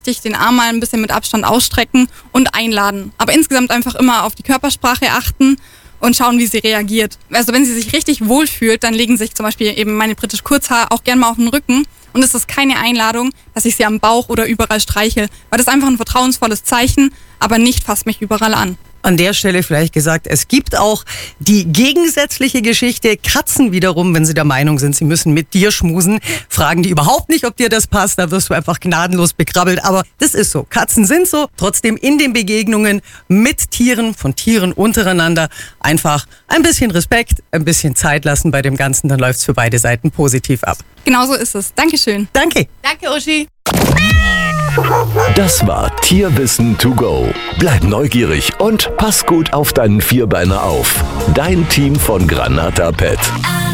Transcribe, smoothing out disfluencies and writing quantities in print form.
Den Arm mal ein bisschen mit Abstand ausstrecken und einladen. Aber insgesamt einfach immer auf die Körpersprache achten und schauen, wie sie reagiert. Also wenn sie sich richtig wohlfühlt, dann legen sich zum Beispiel eben meine britisch Kurzhaar auch gerne mal auf den Rücken. Und es ist keine Einladung, dass ich sie am Bauch oder überall streiche, weil das ist einfach ein vertrauensvolles Zeichen, aber nicht fasst mich überall an. An der Stelle vielleicht gesagt, es gibt auch die gegensätzliche Geschichte. Katzen wiederum, wenn sie der Meinung sind, sie müssen mit dir schmusen, fragen die überhaupt nicht, ob dir das passt. Da wirst du einfach gnadenlos bekrabbelt. Aber das ist so. Katzen sind so. Trotzdem in den Begegnungen mit Tieren, von Tieren untereinander, einfach ein bisschen Respekt, ein bisschen Zeit lassen bei dem Ganzen. Dann läuft's für beide Seiten positiv ab. Genau so ist es. Dankeschön. Danke. Danke, Uschi. Das war Tierwissen to go. Bleib neugierig und pass gut auf deinen Vierbeiner auf. Dein Team von Granata Pet.